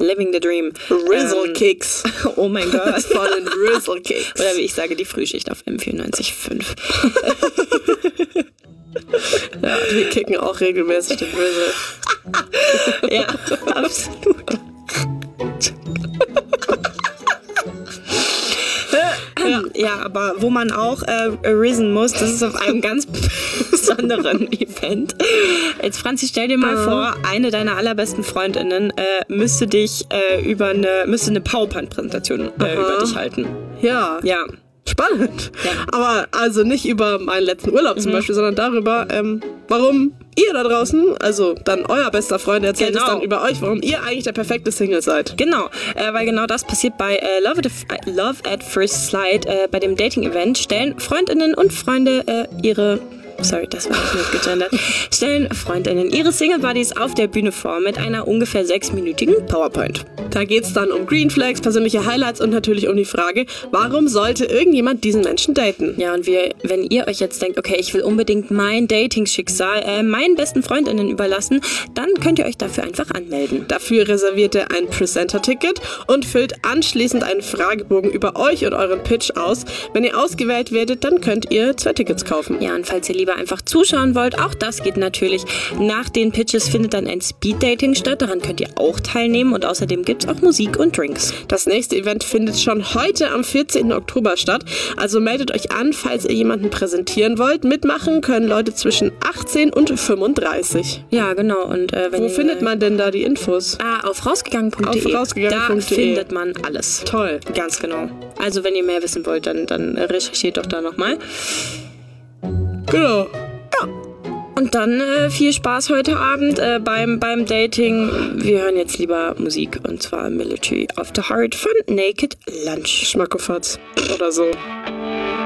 Living the Dream. Rizzle Kicks. Oh mein Gott. Vollen Rizzle Kicks. Oder wie ich sage, die Frühschicht auf M94.5. Ja, wir kicken auch regelmäßig den Rizzle. Ja, absolut. Ja, aber wo man auch risen muss, das ist auf einem ganz besonderen Event. Jetzt, Franzi, stell dir mal vor, eine deiner allerbesten Freundinnen müsste eine PowerPoint-Präsentation über dich halten. Ja. Ja. Spannend. Ja. Aber also nicht über meinen letzten Urlaub zum Beispiel, sondern darüber, warum ihr da draußen, also dann euer bester Freund, erzählt es dann über euch, warum ihr eigentlich der perfekte Single seid. Genau, weil genau das passiert bei Love at First Sight. Bei dem Dating-Event stellen Freundinnen und Freunde stellen Freundinnen ihre Single-Buddies auf der Bühne vor mit einer ungefähr 6-minütigen PowerPoint. Da geht's dann um Green Flags, persönliche Highlights und natürlich um die Frage, warum sollte irgendjemand diesen Menschen daten? Ja, und wenn ihr euch jetzt denkt, okay, ich will unbedingt mein Dating-Schicksal meinen besten Freundinnen überlassen, dann könnt ihr euch dafür einfach anmelden. Dafür reserviert ihr ein Presenter-Ticket und füllt anschließend einen Fragebogen über euch und euren Pitch aus. Wenn ihr ausgewählt werdet, dann könnt ihr 2 Tickets kaufen. Ja, und falls ihr lieber einfach zuschauen wollt, auch das geht natürlich. Nach den Pitches findet dann ein Speed-Dating statt, daran könnt ihr auch teilnehmen und außerdem gibt's auch Musik und Drinks. Das nächste Event findet schon heute am 14. Oktober statt, also meldet euch an, falls ihr jemanden präsentieren wollt. Mitmachen können Leute zwischen 18 und 35. Ja, genau. Und wo findet man denn da die Infos? Auf rausgegangen.de. Auf rausgegangen.de. Da findet man alles. Toll. Ganz genau. Also wenn ihr mehr wissen wollt, dann recherchiert doch da nochmal. Genau. Ja. Und dann viel Spaß heute Abend beim Dating. Wir hören jetzt lieber Musik, und zwar Military of the Heart von Naked Lunch. Schmackofatz oder so.